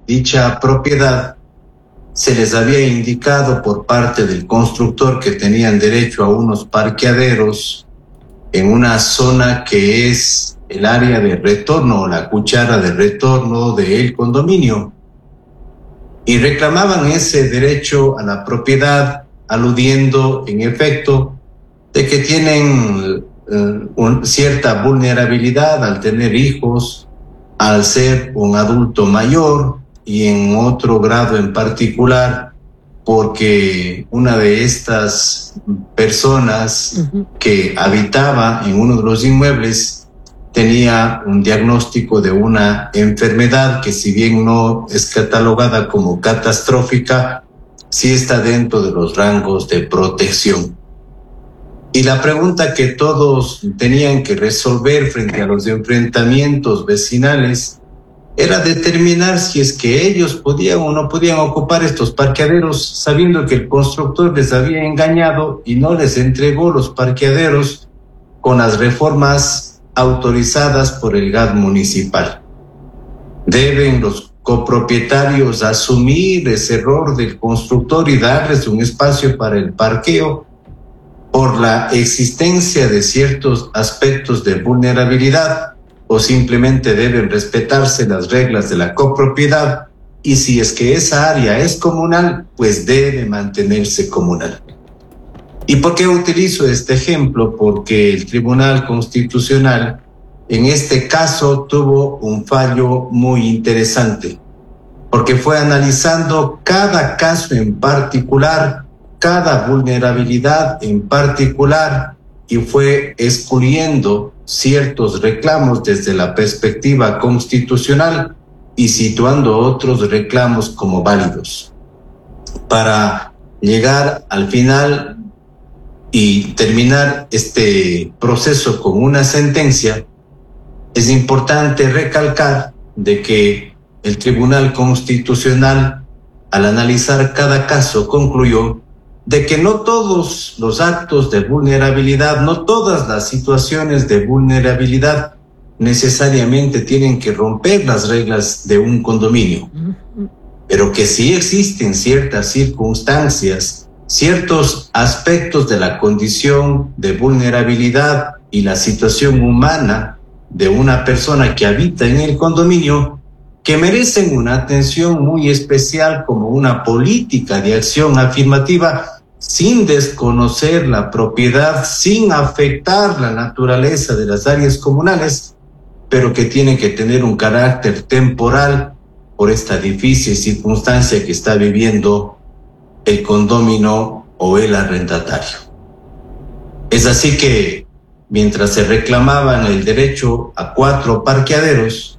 dicha propiedad, se les había indicado por parte del constructor que tenían derecho a unos parqueaderos en una zona que es el área de retorno o la cuchara de retorno del condominio, y reclamaban ese derecho a la propiedad, aludiendo en efecto de que tienen cierta vulnerabilidad al tener hijos, al ser un adulto mayor, y en otro grado en particular porque una de estas personas que habitaba en uno de los inmuebles tenía un diagnóstico de una enfermedad que, si bien no es catalogada como catastrófica, sí está dentro de los rangos de protección. Y la pregunta que todos tenían que resolver frente a los enfrentamientos vecinales era determinar si es que ellos podían o no podían ocupar estos parqueaderos, sabiendo que el constructor les había engañado y no les entregó los parqueaderos con las reformas autorizadas por el GAD municipal. Deben los copropietarios asumir ese error del constructor y darles un espacio para el parqueo por la existencia de ciertos aspectos de vulnerabilidad, o simplemente deben respetarse las reglas de la copropiedad, y si es que esa área es comunal, pues debe mantenerse comunal. ¿Y por qué utilizo este ejemplo? Porque el Tribunal Constitucional en este caso tuvo un fallo muy interesante, porque fue analizando cada caso en particular, cada vulnerabilidad en particular, y fue excluyendo ciertos reclamos desde la perspectiva constitucional y situando otros reclamos como válidos, para llegar al final y terminar este proceso con una sentencia. Es importante recalcar de que el Tribunal Constitucional, al analizar cada caso, concluyó de que no todos los actos de vulnerabilidad, no todas las situaciones de vulnerabilidad necesariamente tienen que romper las reglas de un condominio, pero que sí existen ciertas circunstancias, ciertos aspectos de la condición de vulnerabilidad y la situación humana de una persona que habita en el condominio que merecen una atención muy especial, como una política de acción afirmativa, sin desconocer la propiedad, sin afectar la naturaleza de las áreas comunales, pero que tienen que tener un carácter temporal por esta difícil circunstancia que está viviendo el condómino o el arrendatario. Es así que, mientras se reclamaban el derecho a 4 parqueaderos,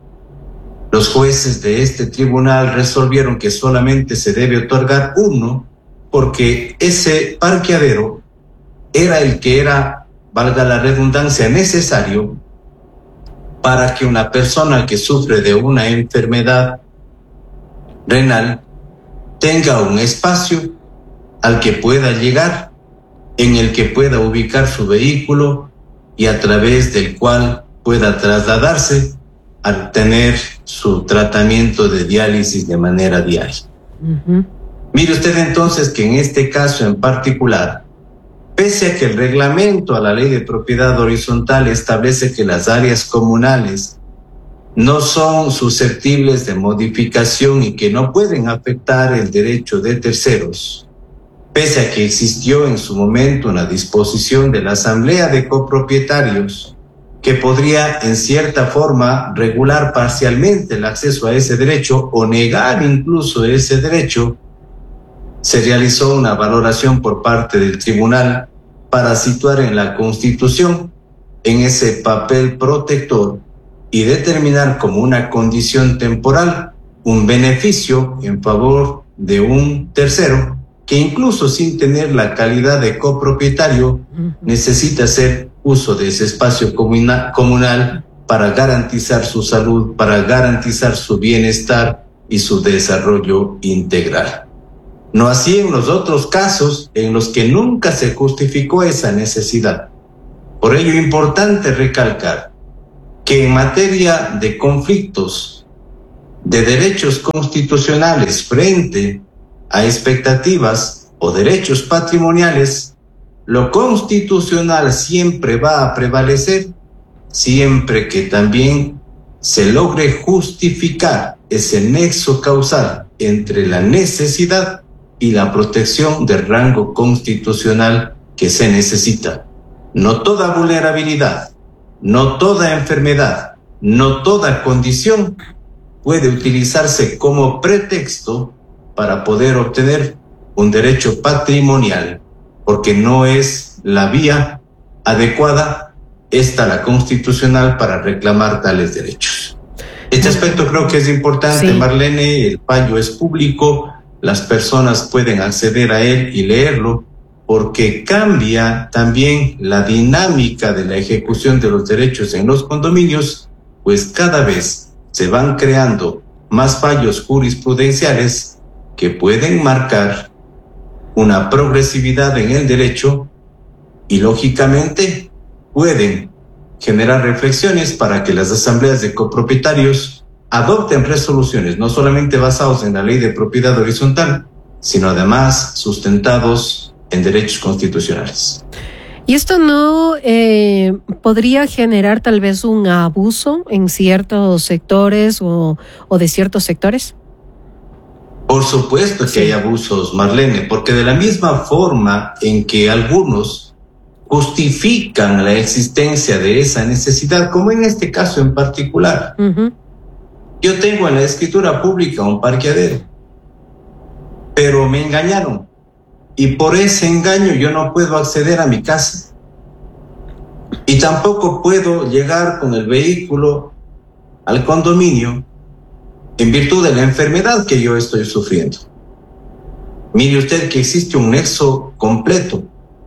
los jueces de este tribunal resolvieron que solamente se debe otorgar 1, porque ese parqueadero era el que era, valga la redundancia, necesario para que una persona que sufre de una enfermedad renal tenga un espacio al que pueda llegar, en el que pueda ubicar su vehículo y a través del cual pueda trasladarse al tener su tratamiento de diálisis de manera diaria. Mire usted entonces que en este caso en particular, pese a que el reglamento a la ley de propiedad horizontal establece que las áreas comunales no son susceptibles de modificación y que no pueden afectar el derecho de terceros, pese a que existió en su momento una disposición de la Asamblea de Copropietarios que podría en cierta forma regular parcialmente el acceso a ese derecho o negar incluso ese derecho, se realizó una valoración por parte del tribunal para situar en la Constitución en ese papel protector y determinar como una condición temporal un beneficio en favor de un tercero que, incluso sin tener la calidad de copropietario, necesita hacer uso de ese espacio comunal para garantizar su salud, para garantizar su bienestar y su desarrollo integral. No así en los otros casos en los que nunca se justificó esa necesidad. Por ello es importante recalcar que en materia de conflictos de derechos constitucionales frente a expectativas o derechos patrimoniales, lo constitucional siempre va a prevalecer, siempre que también se logre justificar ese nexo causal entre la necesidad y la protección del rango constitucional que se necesita. No toda vulnerabilidad, no toda enfermedad, no toda condición puede utilizarse como pretexto para poder obtener un derecho patrimonial, porque no es la vía adecuada, la constitucional, para reclamar tales derechos. Este aspecto creo que es importante, sí. Marlene, el fallo es público, las personas pueden acceder a él y leerlo, porque cambia también la dinámica de la ejecución de los derechos en los condominios, pues cada vez se van creando más fallos jurisprudenciales que pueden marcar una progresividad en el derecho y, lógicamente, pueden generar reflexiones para que las asambleas de copropietarios adopten resoluciones no solamente basados en la ley de propiedad horizontal, sino además sustentados en derechos constitucionales. ¿Y esto no podría generar tal vez un abuso en ciertos sectores o de ciertos sectores? Por supuesto que hay abusos, Marlene, porque de la misma forma en que algunos justifican la existencia de esa necesidad, como en este caso en particular. Yo tengo en la escritura pública un parqueadero, pero me engañaron. Y por ese engaño yo no puedo acceder a mi casa. Y tampoco puedo llegar con el vehículo al condominio en virtud de la enfermedad que yo estoy sufriendo. Mire usted que existe un nexo completo.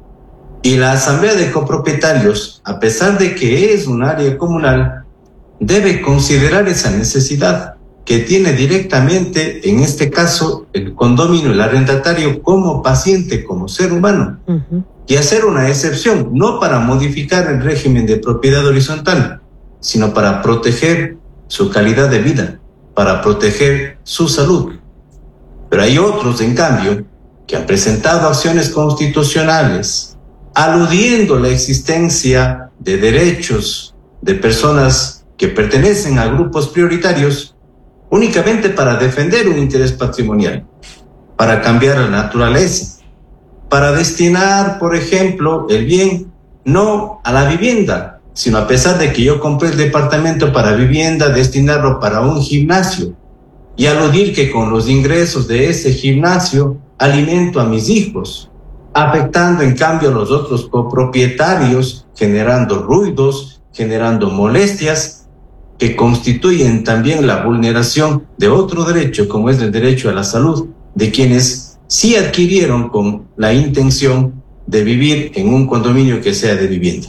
Y la asamblea de copropietarios, a pesar de que es un área comunal, debe considerar esa necesidad que tiene directamente, en este caso, el condominio, el arrendatario, como paciente, como ser humano, y hacer una excepción, no para modificar el régimen de propiedad horizontal, sino para proteger su calidad de vida, para proteger su salud. Pero hay otros, en cambio, que han presentado acciones constitucionales aludiendo la existencia de derechos de personas que pertenecen a grupos prioritarios únicamente para defender un interés patrimonial, para cambiar la naturaleza, para destinar, por ejemplo, el bien no a la vivienda, sino a pesar de que yo compré el departamento para vivienda, destinarlo para un gimnasio y aludir que con los ingresos de ese gimnasio alimento a mis hijos, afectando en cambio a los otros copropietarios, generando ruidos, generando molestias que constituyen también la vulneración de otro derecho, como es el derecho a la salud, de quienes sí adquirieron con la intención de vivir en un condominio que sea de vivienda.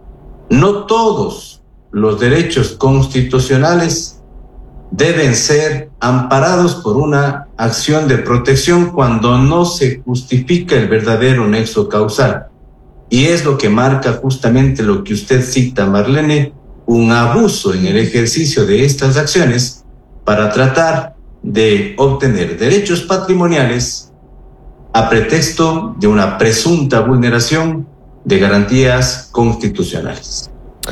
No todos los derechos constitucionales deben ser amparados por una acción de protección cuando no se justifica el verdadero nexo causal. Y es lo que marca justamente lo que usted cita, Marlene, un abuso en el ejercicio de estas acciones para tratar de obtener derechos patrimoniales a pretexto de una presunta vulneración de garantías constitucionales.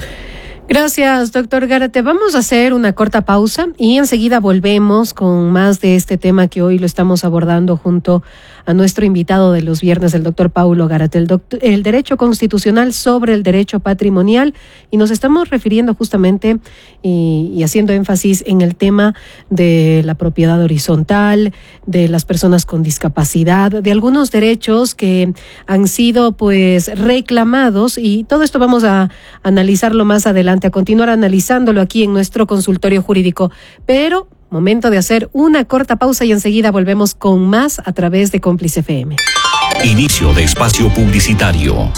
Gracias, doctor Gárate. Vamos a hacer una corta pausa y enseguida volvemos con más de este tema que hoy lo estamos abordando junto a nuestro invitado de los viernes, el doctor Paulo Gárate, el derecho constitucional sobre el derecho patrimonial, y nos estamos refiriendo justamente y haciendo énfasis en el tema de la propiedad horizontal, de las personas con discapacidad, de algunos derechos que han sido pues reclamados, y todo esto vamos a analizarlo más adelante, a continuar analizándolo aquí en nuestro consultorio jurídico, pero momento de hacer una corta pausa y enseguida volvemos con más a través de Cómplice FM. Inicio de espacio publicitario.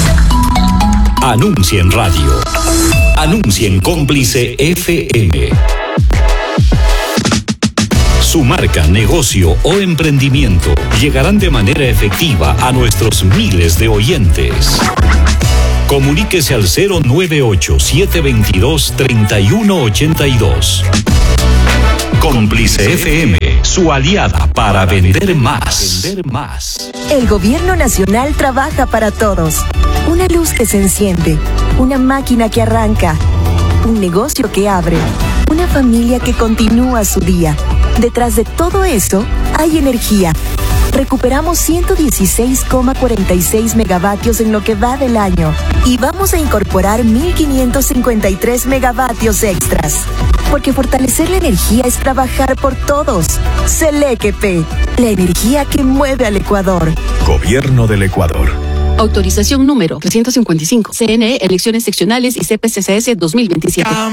Anuncia en radio. Anuncia en Cómplice FM. Su marca, negocio o emprendimiento llegarán de manera efectiva a nuestros miles de oyentes. Comuníquese al 098-722-3182. Cómplice FM, su aliada para vender más. El gobierno nacional trabaja para todos. Una luz que se enciende, una máquina que arranca, un negocio que abre, una familia que continúa su día. Detrás de todo eso hay energía. Recuperamos 116,46 megavatios en lo que va del año y vamos a incorporar 1.553 megavatios extras. Porque fortalecer la energía es trabajar por todos. Selequep, la energía que mueve al Ecuador. Gobierno del Ecuador. Autorización número 355. CNE, elecciones seccionales y CPCCS 2027.